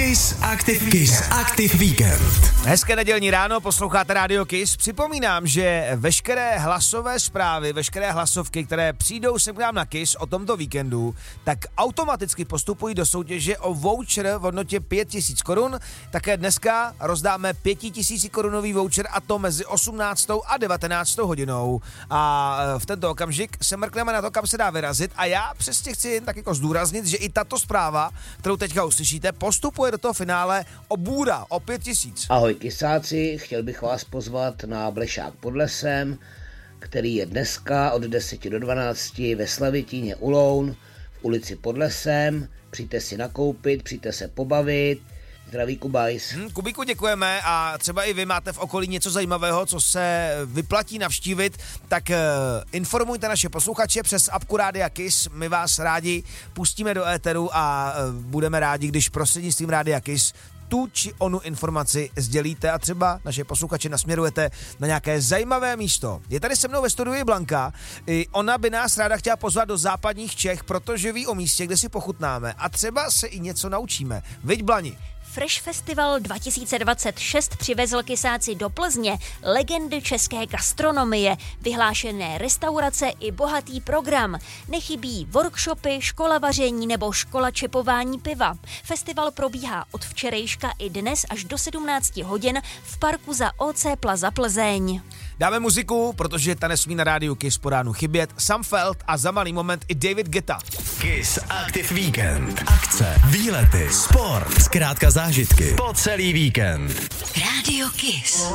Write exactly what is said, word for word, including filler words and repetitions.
Kiss Active Kiss Active Weekend. Hezké nedělní ráno, posloucháte Radio Kiss. Připomínám, že veškeré hlasové zprávy, veškeré hlasovky, které přijdou sem k nám na Kiss o tomto víkendu, tak automaticky postupují do soutěže o voucher v hodnotě pět tisíc korun. Také dneska rozdáme pětitisíc korunový voucher, a to mezi osmnáctou a devatenáctou hodinou. A v tento okamžik se mrkneme na to, kam se dá vyrazit, a já přesně chci jen tak jako zdůraznit, že i tato zpráva, kterou teďka uslyšíte, postupuje do toho finále o bůra, o pět tisíc. Ahoj kysáci, chtěl bych vás pozvat na Blešák pod lesem, který je dneska od deseti do dvanácti ve Slavitíně u Loun v ulici pod lesem. Přijďte si nakoupit, přijďte se pobavit. Zdraví Kubajs. Hmm, Kubíku, děkujeme, a třeba i vy máte v okolí něco zajímavého, co se vyplatí navštívit, tak uh, informujte naše posluchače přes apku Rádia Kiss. My vás rádi pustíme do éteru a uh, budeme rádi, když prostřednictvím Rádia Kiss tu či onu informaci sdělíte a třeba naše posluchače nasměrujete na nějaké zajímavé místo. Je tady se mnou ve studiu Blanka. I ona by nás ráda chtěla pozvat do západních Čech, protože ví o místě, kde si pochutnáme a třeba se i něco naučíme. Viď, Blani? Fresh Festival dva tisíce dvacet šest přivezl kysáci do Plzně legendy české gastronomie, vyhlášené restaurace i bohatý program. Nechybí workshopy, škola vaření nebo škola čepování piva. Festival probíhá od včerejška i dnes až do sedmnácti hodin v parku za O C Plaza Plzeň. Dáme muziku, protože ta nesmí na rádiu Kiss po ránu chybět. Sam Feld a za malý moment i David Guetta. Kiss Active Weekend. Akce, výlety, sport, zkrátka zážitky po celý víkend. Radio Kiss.